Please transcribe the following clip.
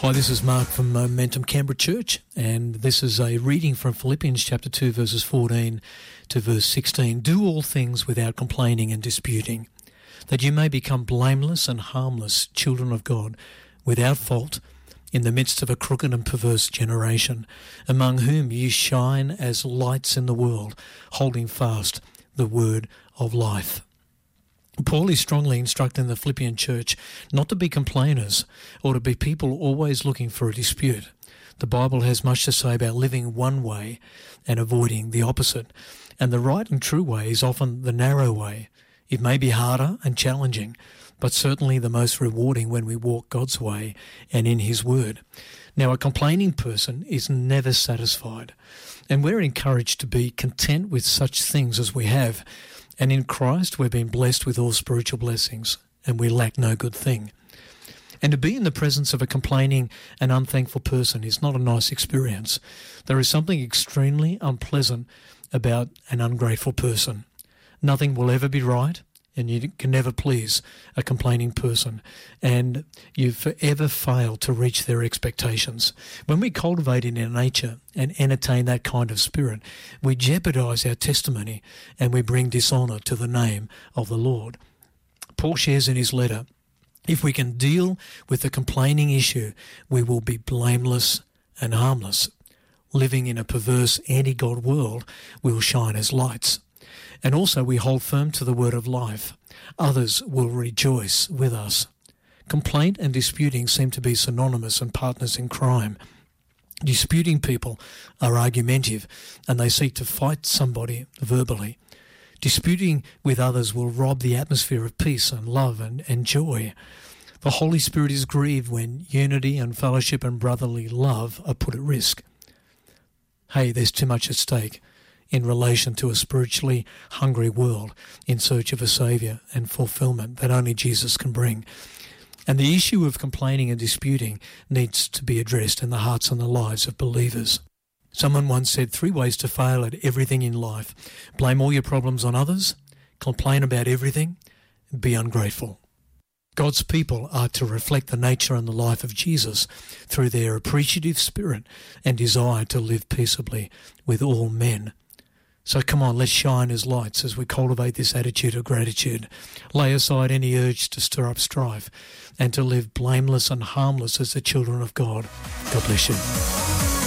Hi, this is Mark from Momentum Canberra Church, and this is a reading from Philippians chapter 2, verses 14 to verse 16. Do all things without complaining and disputing, that you may become blameless and harmless children of God, without fault, in the midst of a crooked and perverse generation, among whom you shine as lights in the world, holding fast the word of life. Paul is strongly instructing the Philippian church not to be complainers or to be people always looking for a dispute. The Bible has much to say about living one way and avoiding the opposite. And the right and true way is often the narrow way. It may be harder and challenging, but certainly the most rewarding when we walk God's way and in His Word. Now, a complaining person is never satisfied, and we're encouraged to be content with such things as we have. And in Christ, we've been blessed with all spiritual blessings, and we lack no good thing. And to be in the presence of a complaining and unthankful person is not a nice experience. There is something extremely unpleasant about an ungrateful person. Nothing will ever be right, and you can never please a complaining person, and you forever fail to reach their expectations. When we cultivate in our nature and entertain that kind of spirit, we jeopardize our testimony and we bring dishonor to the name of the Lord. Paul shares in his letter, if we can deal with the complaining issue, we will be blameless and harmless. Living in a perverse anti-God world, we will shine as lights. And also we hold firm to the word of life. Others will rejoice with us. Complaint and disputing seem to be synonymous and partners in crime. Disputing people are argumentative and they seek to fight somebody verbally. Disputing with others will rob the atmosphere of peace and love and joy. The Holy Spirit is grieved when unity and fellowship and brotherly love are put at risk. Hey, there's too much at stake in relation to a spiritually hungry world in search of a Saviour and fulfilment that only Jesus can bring. And the issue of complaining and disputing needs to be addressed in the hearts and the lives of believers. Someone once said 3 ways to fail at everything in life. Blame all your problems on others, complain about everything, and be ungrateful. God's people are to reflect the nature and the life of Jesus through their appreciative spirit and desire to live peaceably with all men. So come on, let's shine as lights as we cultivate this attitude of gratitude. Lay aside any urge to stir up strife and to live blameless and harmless as the children of God. God bless you.